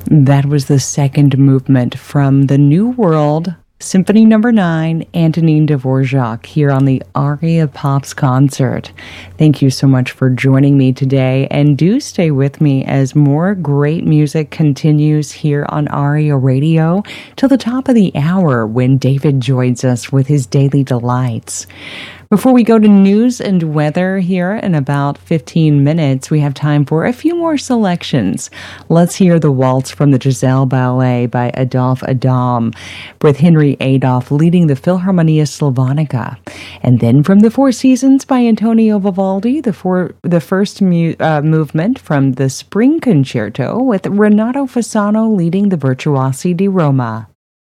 That was the second movement from the New World Symphony Number 9, Antonin Dvorak, here on the Aria Pops concert. Thank you so much for joining me today, and do stay with me as more great music continues here on Aria Radio till the top of the hour when David joins us with his Daily Delights. Before we go to news and weather here in about 15 minutes, we have time for a few more selections. Let's hear the waltz from the Giselle Ballet by Adolphe Adam, with Henry Adolphe leading the Philharmonia Slavonica. And then from the Four Seasons by Antonio Vivaldi, the first movement from the Spring Concerto with Renato Fasano leading the Virtuosi di Roma.